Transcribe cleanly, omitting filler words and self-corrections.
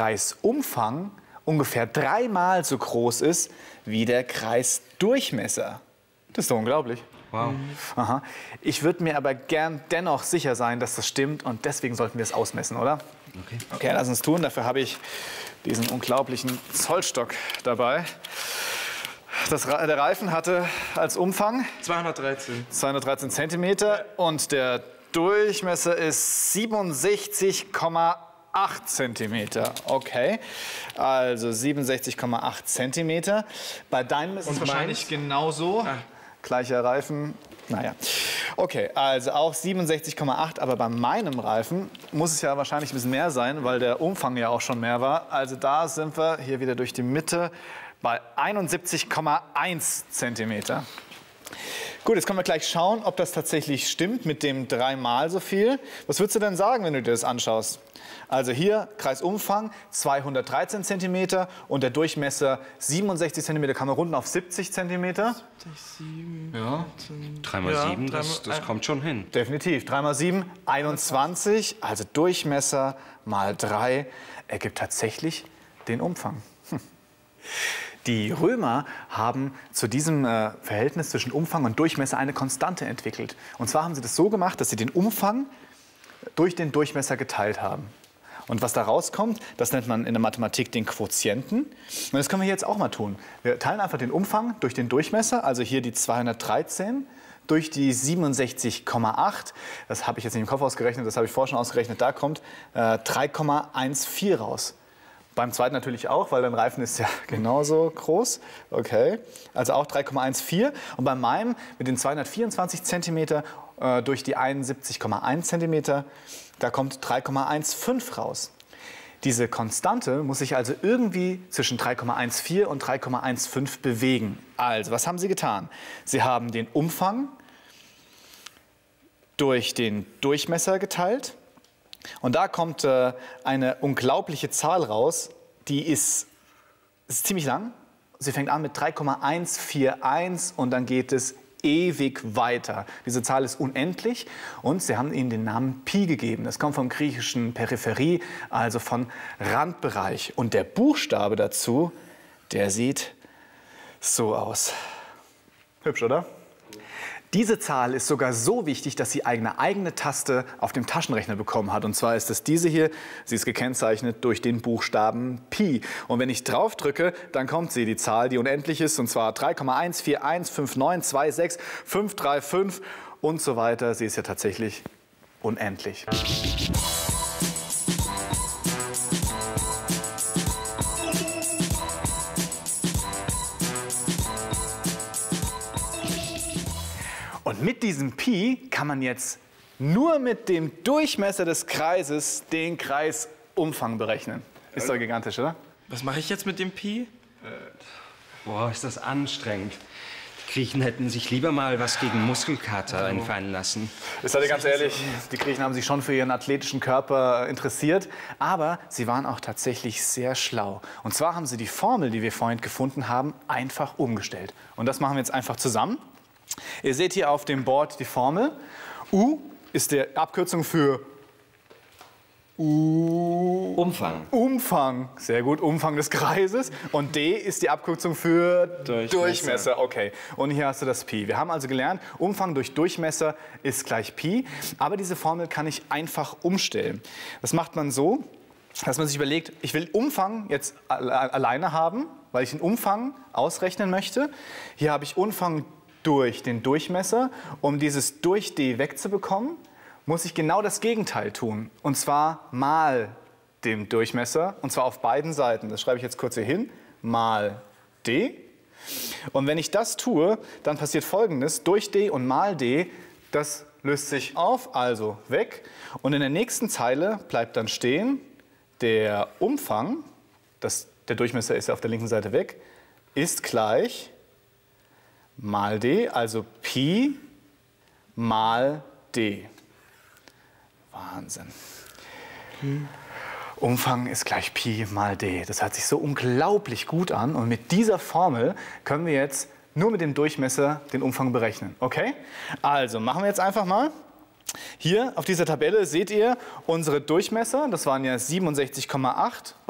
Kreisumfang ungefähr 3-mal so groß ist wie der Kreisdurchmesser. Das ist doch unglaublich. Wow. Aha. Ich würde mir aber gern dennoch sicher sein, dass das stimmt, und deswegen sollten wir es ausmessen, oder? Okay. Okay, lass uns tun. Dafür habe ich diesen unglaublichen Zollstock dabei. Der Reifen hatte als Umfang 213 Zentimeter und der Durchmesser ist 67,8 Zentimeter. Okay, also 67,8 Zentimeter. Bei deinem ist es wahrscheinlich genauso. Gleicher Reifen. Naja. Okay, also auch 67,8, aber bei meinem Reifen muss es ja wahrscheinlich ein bisschen mehr sein, weil der Umfang ja auch schon mehr war. Also da sind wir hier wieder durch die Mitte bei 71,1 Zentimeter. Gut, jetzt können wir gleich schauen, ob das tatsächlich stimmt mit dem 3-mal so viel. Was würdest du denn sagen, wenn du dir das anschaust? Also hier Kreisumfang 213 cm und der Durchmesser 67 cm. Kann man runden auf 70 cm? 7, ja. 3 mal 7, das kommt schon hin. Definitiv. 3 mal 7, 21. Also Durchmesser mal 3 ergibt tatsächlich den Umfang. Die Römer haben zu diesem Verhältnis zwischen Umfang und Durchmesser eine Konstante entwickelt. Und zwar haben sie das so gemacht, dass sie den Umfang durch den Durchmesser geteilt haben. Und was da rauskommt, das nennt man in der Mathematik den Quotienten. Und das können wir jetzt auch mal tun. Wir teilen einfach den Umfang durch den Durchmesser, also hier die 213 durch die 67,8. Das habe ich jetzt nicht im Kopf ausgerechnet, das habe ich vorher schon ausgerechnet. Da kommt 3,14 raus. Beim zweiten natürlich auch, weil dein Reifen ist ja genauso groß. Okay, also auch 3,14. Und bei meinem mit den 224 cm durch die 71,1 cm, da kommt 3,15 raus. Diese Konstante muss sich also irgendwie zwischen 3,14 und 3,15 bewegen. Also, was haben Sie getan? Sie haben den Umfang durch den Durchmesser geteilt. Und da kommt eine unglaubliche Zahl raus, die ist ziemlich lang. Sie fängt an mit 3,141 und dann geht es ewig weiter. Diese Zahl ist unendlich und sie haben ihnen den Namen Pi gegeben. Das kommt vom griechischen Peripherie, also von Randbereich. Und der Buchstabe dazu, der sieht so aus. Hübsch, oder? Diese Zahl ist sogar so wichtig, dass sie eine eigene Taste auf dem Taschenrechner bekommen hat. Und zwar ist es diese hier. Sie ist gekennzeichnet durch den Buchstaben Pi. Und wenn ich drauf drücke, dann kommt sie, die Zahl, die unendlich ist. Und zwar 3,14159525 und so weiter. Sie ist ja tatsächlich unendlich. Und mit diesem Pi kann man jetzt nur mit dem Durchmesser des Kreises den Kreisumfang berechnen. Ist doch gigantisch, oder? Was mache ich jetzt mit dem Pi? Boah, ist das anstrengend. Die Griechen hätten sich lieber mal was gegen Muskelkater einfallen lassen. Ich sage dir ganz ehrlich, die Griechen haben sich schon für ihren athletischen Körper interessiert, aber sie waren auch tatsächlich sehr schlau. Und zwar haben sie die Formel, die wir vorhin gefunden haben, einfach umgestellt. Und das machen wir jetzt einfach zusammen. Ihr seht hier auf dem Board die Formel. U ist die Abkürzung für Umfang. Umfang. Sehr gut, Umfang des Kreises. Und D ist die Abkürzung für Durchmesser. Okay. Und hier hast du das Pi. Wir haben also gelernt, Umfang durch Durchmesser ist gleich Pi. Aber diese Formel kann ich einfach umstellen. Das macht man so, dass man sich überlegt, ich will Umfang jetzt alleine haben, weil ich den Umfang ausrechnen möchte. Hier habe ich Umfang durch den Durchmesser. Um dieses durch D wegzubekommen, muss ich genau das Gegenteil tun. Und zwar mal dem Durchmesser. Und zwar auf beiden Seiten. Das schreibe ich jetzt kurz hier hin. Mal D. Und wenn ich das tue, dann passiert Folgendes. Durch D und mal D, das löst sich auf, also weg. Und in der nächsten Zeile bleibt dann stehen, der Umfang, der Durchmesser ist ja auf der linken Seite weg, ist gleich mal D, also Pi mal D. Wahnsinn. Umfang ist gleich Pi mal D. Das hört sich so unglaublich gut an. Und mit dieser Formel können wir jetzt nur mit dem Durchmesser den Umfang berechnen. Okay? Also machen wir jetzt einfach mal. Hier auf dieser Tabelle seht ihr unsere Durchmesser. Das waren ja 67,8.